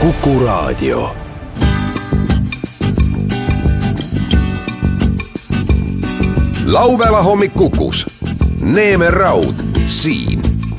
Kuku Raadio. Laupäeva hommik Kukus. Neemer Raud siin.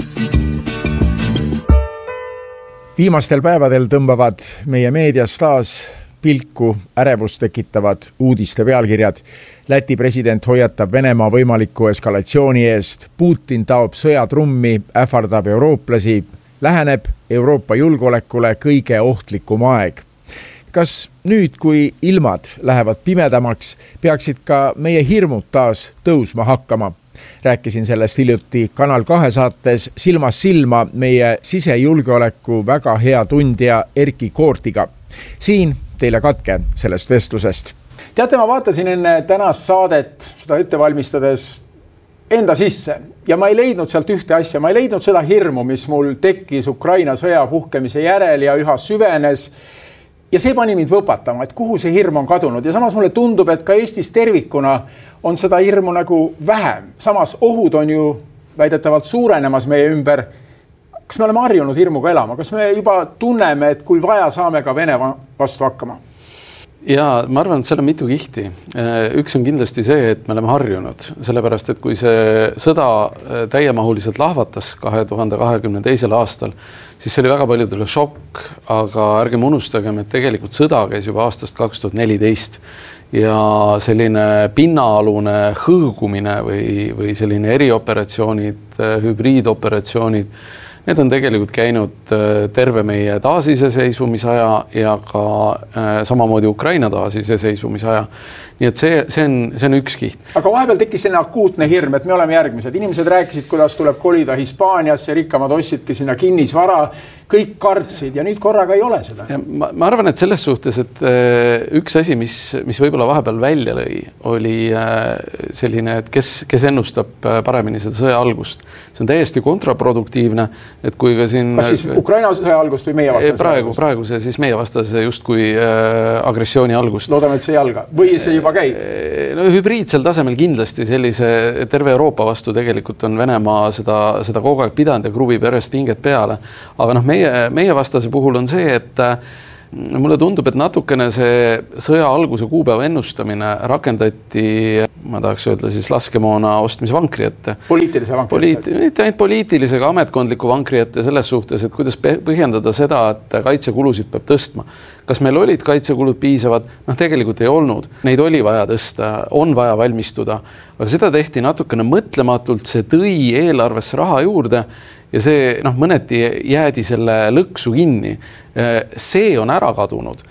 Viimastel päevadel tõmbavad meie meedias taas pilku ärevust tekitavad uudiste pealkirjad. Läti president hoiatab Venemaa võimaliku eskalatsiooni eest. Putin taob sõjatrummi, ähvardab eurooplasi. Läheneb Euroopa julgeolekule kõige ohtlikum aeg. Kas nüüd, kui ilmad lähevad pimedamaks, peaksid ka meie hirmud taas tõusma hakkama? Rääkisin sellest hiljuti Kanal 2 saates Silmas silma meie sisejulgeoleku väga hea tundja Erki Koortiga. Siin teile katke sellest vestlusest. Teate, ma vaatasin enne tänast saadet, seda ette valmistades enda sisse ja ma ei leidnud sealt ühte asja. Ma ei leidnud seda hirmu, mis mul tekkis Ukraina sõja puhkemise järel ja üha süvenes. Ja see pani mind võpatama, et kuhu see hirm on kadunud. Ja samas mulle tundub, et ka Eestis tervikuna on seda hirmu nagu vähem. Samas ohud on ju väidetavalt suurenemas meie ümber. Kas me oleme harjunud hirmuga elama? Kas me juba tunneme, et kui vaja, saame ka Vene vastu hakkama? Ja ma arvan, et seal on mitu kihti. Üks on kindlasti see, et me oleme harjunud. Sellepärast, et kui see sõda täiemahuliselt lahvatas 2022. aastal, siis see oli väga paljudele šokk, aga ärgem unustagem, et tegelikult sõda käis juba aastast 2014 ja selline pinnaalune hõõgumine või selline erioperatsioonid, hübriidoperatsioonid, need on tegelikult käinud terve meie taasiseseisvumisaja ja ka samamoodi Ukraina taasiseseisvumisaja. Nii et see on üks kiht. Aga vahepeal tekkis selline akuutne hirm, et me oleme järgmised. Inimesed rääkisid, kuidas tuleb kolida Hispaaniasse, rikkamad ostsidki sinna kinnisvara, kõik kartsid ja nüüd korraga ei ole seda. Ja ma arvan, et selles suhtes, et üks asi, mis võib-olla vahepeal välja lõi, oli selline, et kes ennustab paremini seda sõja algust. See on täiesti kontraproduktiivne, et kui ka siin... Kas siis Ukraina sõja algust või meie vastase? Praegu see siis meie vastase justkui agressiooni algust. Loodame, et see ei alga. Või see juba käib? No, hübriidsel tasemel kindlasti sellise terve Euroopa vastu tegelikult on Venemaa seda kogu aeg pidanud ja kruvib järjest pinget peale. Aga meie vastase puhul on see, et mulle tundub, et natukene see sõja alguse kuupäeva ennustamine rakendati, ma tahaks öelda siis laskemoona ostmise vankri ette. Poliitilise vankri ette? Mitte ainult poliitilisega, ametkondliku vankri ette selles suhtes, et kuidas põhjendada seda, et kaitsekulusid peab tõstma. Kas meil olid kaitsekulud piisavad? Tegelikult ei olnud. Neid oli vaja tõsta, on vaja valmistuda. Aga seda tehti natukene mõtlematult, see tõi eelarvesse raha juurde ja see mõneti jäädi selle lõksu kinni. See on ära kadunud.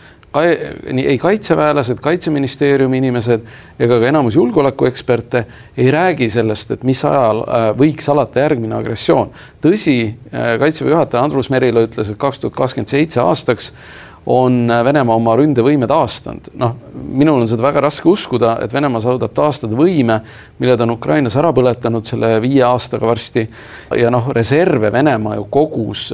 Ei kaitseväelased, kaitseministeeriumi inimesed ega ka enamus julgeolekueksperte ei räägi sellest, et mis ajal võiks alata järgmine agressioon. Tõsi, kaitseväe juhataja Andrus Merilo ütles, et 2027 aastaks on Venemaa oma ründevõime taastanud. Minul on seda väga raske uskuda, et Venemaa saadab taastada võime, mille ta on Ukrainas ära põletanud selle 5 aastaga varsti. Ja reserve Venemaa ju kogus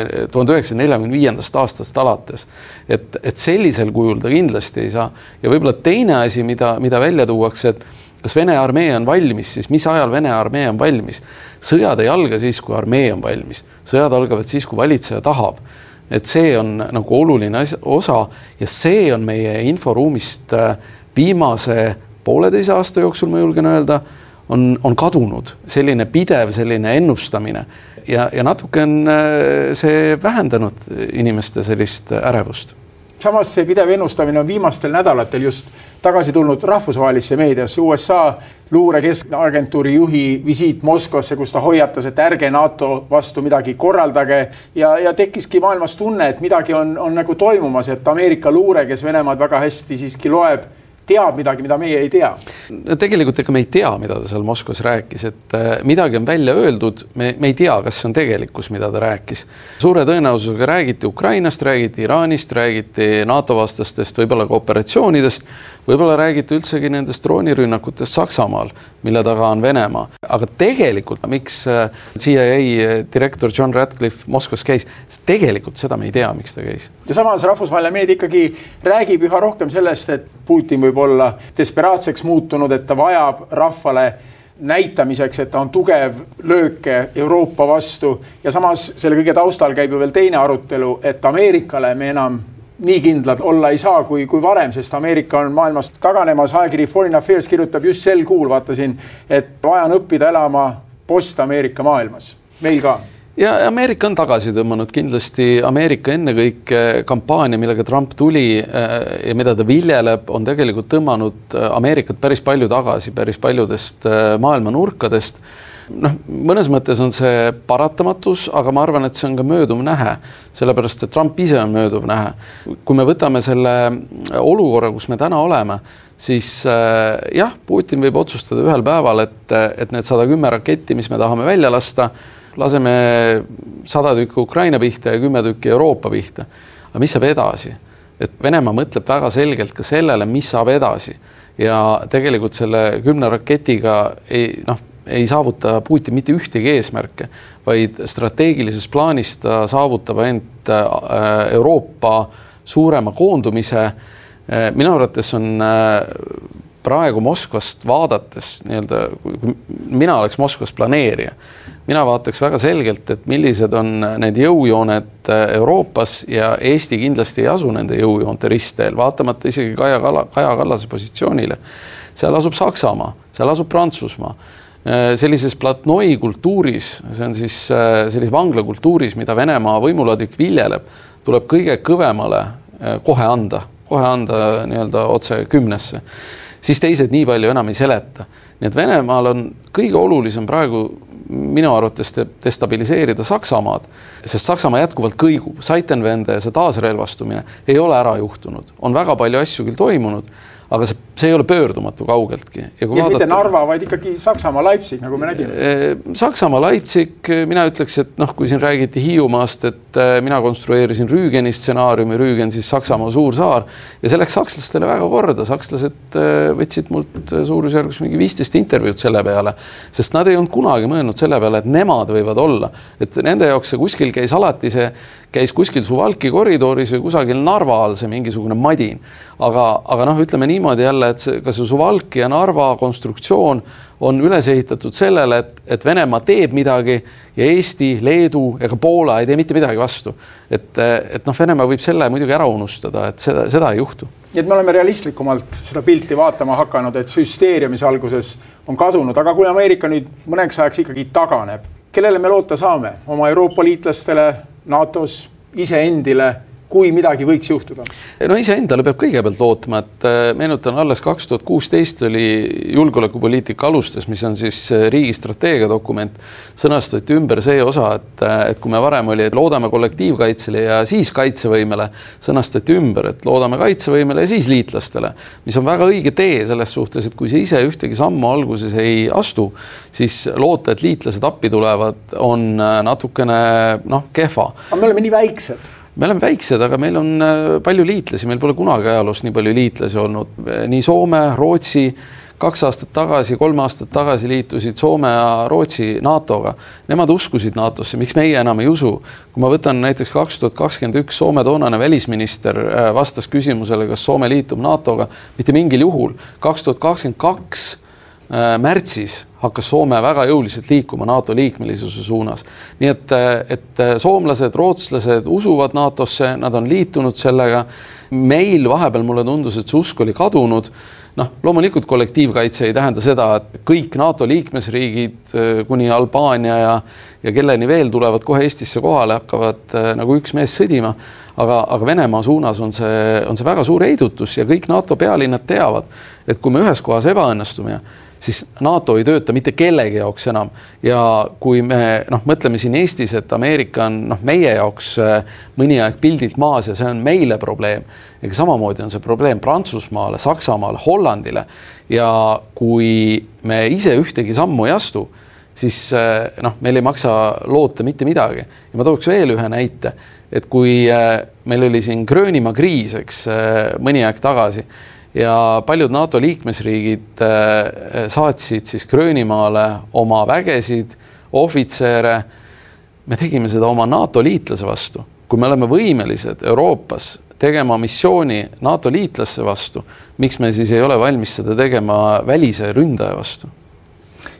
1945. aastast alates. Et sellisel kujul ta kindlasti ei saa. Ja võib-olla teine asi, mida välja tuuakse, et kas Vene armee on valmis, siis mis ajal Vene armee on valmis? Sõjad ei alga siis, kui armee on valmis. Sõjad algavad siis, kui valitseja tahab. Et see on oluline osa ja see on meie inforuumist viimase 1,5 aasta jooksul, ma julgen öelda, on kadunud. Selline pidev, selline ennustamine ja natuke on see vähendanud inimeste sellist ärevust. Samas see pidev ennustamine on viimastel nädalatel just tagasi tulnud rahvusvahelisse meediasse. USA luure keskagentuuri juhi visiit Moskvasse, kus ta hoiatas, et ärge NATO vastu midagi korraldage ja tekkiski maailmas tunne, et midagi on nagu toimumas, et Ameerika luure, kes Venemaad väga hästi siiski loeb, teab midagi, mida meie ei tea. Tegelikult ega me ei tea, mida ta seal Moskvas rääkis, et midagi on välja öeldud, me ei tea, kas see on tegelikkus, mida ta rääkis. Suure tõenäosusega räägiti Ukrainast, räägiti Iraanist, räägiti NATO vastastest, võib-olla ka operatsioonidest, võib-olla räägiti üldsegi nendest droonirünnakutest Saksamaal, mille taga on Venemaa. Aga tegelikult, miks CIA direktor John Ratcliffe Moskvas käis, tegelikult seda me ei tea, miks ta käis. Ja samas rahvusvaheline meedia ikkagi räägib üha rohkem sellest, et Putin võib olla desperaatseks muutunud, et ta vajab rahvale näitamiseks, et ta on tugev lööke Euroopa vastu ja samas selle kõige taustal käib ju veel teine arutelu, et Ameerikale me enam nii kindlad olla ei saa kui varem, sest Ameerika on maailmast taganemas. Ajakiri Foreign Affairs kirjutab just sel kuul, vaatasin, et vaja on õppida elama post-Ameerika maailmas. Meil ka. Ja Ameerika on tagasi tõmmanud kindlasti. Ameerika ennekõike kampaania, millega Trump tuli ja mida ta viljeleb, on tegelikult tõmmanud Ameerikat päris palju tagasi, päris paljudest maailma nurkadest. Mõnes mõttes on see paratamatus, aga ma arvan, et see on ka mööduv nähe, sellepärast, et Trump ise on mööduv nähe. Kui me võtame selle olukorra, kus me täna oleme, siis jah, Putin võib otsustada ühel päeval, et need 110 raketti, mis me tahame välja lasta, laseme 100 tükki Ukraina pihta ja 10 tükki Euroopa pihta. Aga mis saab edasi? Et Venemaa mõtleb väga selgelt ka sellele, mis saab edasi. Ja tegelikult selle 10 raketiga ei saavuta Putin mitte ühtegi eesmärke, vaid strateegilises plaanis ta saavutab ainult Euroopa suurema koondumise. Minu arvates on praegu Moskvast vaadates, kui mina oleks Moskvas planeerija, mina vaataks väga selgelt, et millised on need jõujooned Euroopas ja Eesti kindlasti ei asu nende jõujoonte ristteel, vaatamata isegi Kaja Kallase positsioonile. Seal asub Saksamaa, seal asub Prantsusmaa. Sellises platnoi kultuuris, see on siis sellise vangla kultuuris, mida Venemaa võimuladik viljeleb, tuleb kõige kõvemale kohe anda otse 10. Siis teised nii palju enam ei seleta. Nii et Venemaal on kõige olulisem praegu minu arvates destabiliseerida Saksamaad, sest Saksamaa jätkuvalt kõigub. Zeitenwende ja see taasrelvastumine ei ole ära juhtunud. On väga palju asju küll toimunud, aga see ei ole pöördumatu kaugeltki. Ja mitte Narva, vaid ikkagi Saksamaa Leipzig, nagu me nägime. Saksamaa Leipzig, mina ütleks, et kui siin räägiti Hiiumaast, et mina konstrueerisin Rüügeni stsenaariumi, Rüügen siis Saksamaa suur saar ja see läks sakslastele väga korda. Sakslased võtsid mult suurusjärgus mingi 15 intervjuud selle peale, sest nad ei olnud kunagi mõelnud selle peale, et nemad võivad olla. Et nende jaoks see kuskil käis kuskil Suwalki koridoris või kusagil Narva all see mingisugune madin. Aga ütleme niimoodi jälle, et ka see Suwalki ja Narva konstruktsioon on üles ehitatud sellele, et Venemaa teeb midagi ja Eesti, Leedu ega Poola ei tee mitte midagi vastu. Et Venemaa võib selle muidugi ära unustada, et seda ei juhtu. Nii et me oleme realistlikumalt seda pilti vaatama hakanud, et süsteeria, mis alguses on kadunud, aga kui Ameerika nüüd mõneks ajaks ikkagi taganeb, kellele me loota saame? Oma Euroopa liitlastele, NATO-s, iseendile, kui midagi võiks juhtuda? Iseendale peab kõigepealt lootma, et meenutan, alles 2016 oli julgeolekupoliitika alustes, mis on siis riigi strateegiadokument, sõnastati ümber see osa, et kui me varem oli, et loodame kollektiivkaitsele ja siis kaitsevõimele, sõnastati ümber, et loodame kaitsevõimele ja siis liitlastele, mis on väga õige tee selles suhtes, et kui see ise ühtegi sammu alguses ei astu, siis loota, et liitlased appi tulevad, on natukene kehva. Aga me oleme nii väiksed. Me oleme väiksed, aga meil on palju liitlasi, meil pole kunagi ajaloos nii palju liitlasi olnud. Nii Soome, Rootsi, 2 aastat tagasi, 3 aastat tagasi liitusid Soome ja Rootsi NATO-ga. Nemad uskusid NATO-sse, miks meie enam ei usu? Kui ma võtan näiteks 2021 Soome toonane välisminister vastas küsimusele, kas Soome liitub NATO-ga, mitte mingil juhul. 2022 märtsis hakkas Soome väga jõuliselt liikuma NATO liikmelisuse suunas. Nii et soomlased, rootslased usuvad NATO-sse, nad on liitunud sellega. Meil vahepeal mulle tundus, et see usk oli kadunud. Loomulikult kollektiivkaitse ei tähenda seda, et kõik NATO liikmesriigid kuni Albaania ja kelleni veel tulevad kohe Eestisse kohale, hakkavad nagu üks mees sõdima. Aga Venemaa suunas on see väga suur heidutus ja kõik NATO pealinnad teavad, et kui me ühes kohas ebaõnnestume, siis NATO ei tööta mitte kellegi jaoks enam. Ja kui me mõtleme siin Eestis, et Ameerika on meie jaoks mõni aeg pildilt maas ja see on meile probleem. Ega samamoodi on see probleem Prantsusmaale, Saksamaale, Hollandile. Ja kui me ise ühtegi sammu ei astu, siis meil ei maksa loota mitte midagi. Ja ma tooks veel ühe näite, et kui meil oli siin Gröönimaa kriis, mõni aeg tagasi, ja paljud NATO liikmesriigid saatsid siis Gröönimaale oma vägesid, ohvitsere. Me tegime seda oma NATO liitlase vastu. Kui me oleme võimelised Euroopas tegema missiooni NATO liitlasse vastu, miks me siis ei ole valmis seda tegema välise ründaja vastu?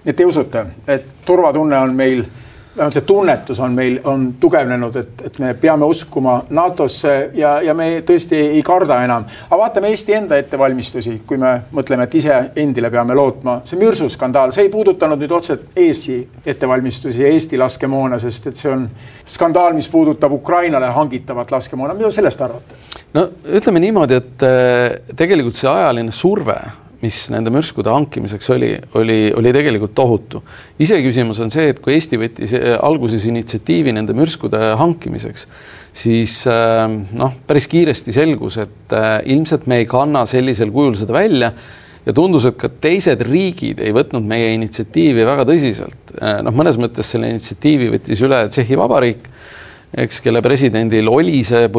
Nii et te usute, et turvatunne on meil, see tunnetus on meil on tugevnenud, et me peame uskuma NATO-sse ja me tõesti ei karda enam. Aga vaatame Eesti enda ettevalmistusi, kui me mõtleme, et ise endile peame lootma. See mürsuskandaal, see ei puudutanud nüüd otseselt Eesti ettevalmistusi ja Eesti laskemoona, sest et see on skandaal, mis puudutab Ukrainale hangitavat laskemoona. Mida sellest arvate? No ütleme niimoodi, et tegelikult see ajaline surve, mis nende mürskude hankimiseks oli tegelikult tohutu. Iseküsimus on see, et kui Eesti võttis alguses initsiatiivi nende mürskude hankimiseks, siis päris kiiresti selgus, et ilmselt me ei kanna sellisel kujul seda välja ja tundus, et ka teised riigid ei võtnud meie initsiatiivi väga tõsiselt. Mõnes mõttes selle initsiatiivi võttis üle Tšehhi Vabariik, eks, kelle presidendil oli see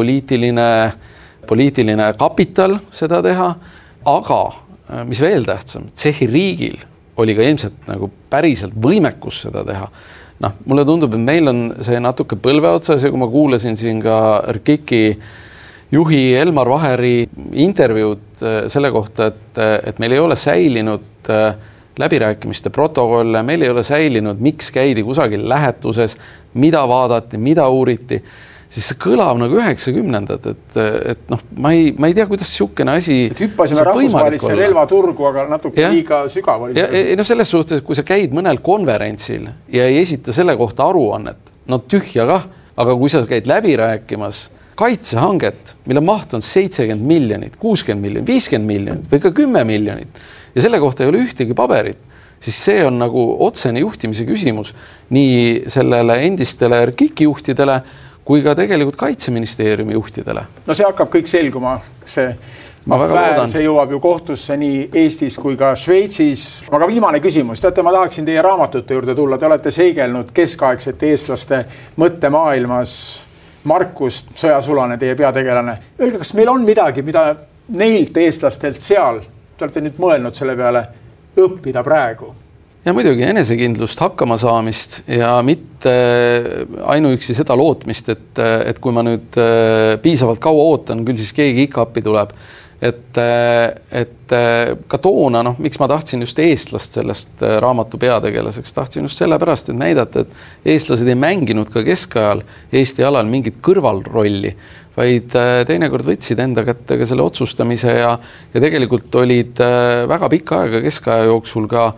poliitiline kapital seda teha, aga mis veel tähtsam, Tšehhi riigil oli ka ilmselt nagu päriselt võimekus seda teha. Mulle tundub, et meil on see natuke põlve otsas ja kui ma kuulasin siin ka RKIK-i juhi Elmar Vaheri intervjuud selle kohta, et meil ei ole säilinud läbirääkimiste protokolle, meil ei ole säilinud, miks käidi kusagil lähetuses, mida vaadati, mida uuriti, siis see kõlab nagu 90-ndad, et ma ei tea, kuidas siukene asi hüppasime rahvusvahelisse relvaturgu, aga natuke liiga sügav oli. Selles suhtes, kui sa käid mõnel konverentsil ja ei esita selle kohta aruannet, tühja kah, aga kui sa käid läbi rääkimas kaitsehanget, mille maht on 70 miljonit, 60 miljonit, 50 miljonit või ka 10 miljonit ja selle kohta ei ole ühtegi paberit, siis see on nagu otsene juhtimise küsimus nii sellele endistele RKIK-i juhtidele kui ka tegelikult Kaitseministeeriumi juhtidele. No see hakkab kõik selguma. See jõuab ju kohtusse nii Eestis kui ka Šveitsis. Aga viimane küsimus. Teate, ma tahaksin teie raamatute juurde tulla. Te olete seigelnud keskaegsete eestlaste mõttemaailmas. Markust Sõjasulane, teie peategelane. Öelge, kas meil on midagi, mida neilt eestlastelt seal, te olete nüüd mõelnud selle peale, õppida praegu? Ja muidugi enesekindlust, hakkama saamist ja mitte ainuüksi seda lootmist, et kui ma nüüd piisavalt kaua ootan, küll siis keegi ikka appi tuleb. Et ka toona, miks ma tahtsin just eestlast sellest raamatu peategelaseks, tahtsin just sellepärast, et näidata, et eestlased ei mänginud ka keskajal Eesti alal mingit kõrvalrolli, vaid teinekord võtsid enda kätte ka selle otsustamise ja tegelikult olid väga pikka aega keskaja jooksul ka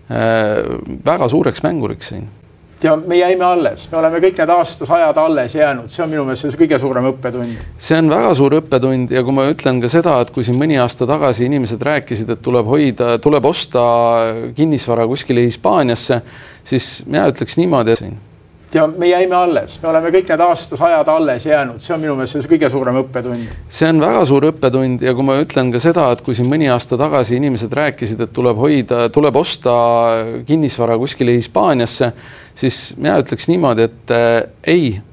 väga suureks mänguriks siin. Ja me jäime alles. Me oleme kõik need aastasajad alles jäänud. See on minu meelest see kõige suurem õppetund. See on väga suur õppetund ja kui ma ütlen ka seda, et kui siin mõni aasta tagasi inimesed rääkisid, et tuleb osta kinnisvara kuskile Hispaaniasse, siis mina ütleks niimoodi, et ja me jäime alles. Me oleme kõik need aastasajad alles jäänud. See on minu meelest see kõige suurem õppetund. See on väga suur õppetund ja kui ma ütlen ka seda, et kui siin mõni aasta tagasi inimesed rääkisid, et tuleb osta kinnisvara kuskile Hispaaniasse, siis mina ütleks niimoodi, et ei,